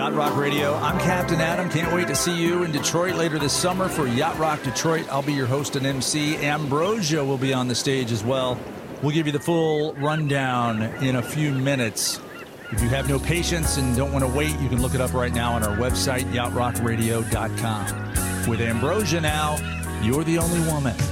Yacht Rock Radio. I'm Captain Adam. Can't wait to see you in Detroit later this summer for Yacht Rock Detroit. I'll be your host and MC. Ambrosia will be on the stage as well. We'll give you the full rundown in a few minutes. If you have no patience and don't want to wait, you can look it up right now on our website, yachtrockradio.com. With Ambrosia now, you're the only woman.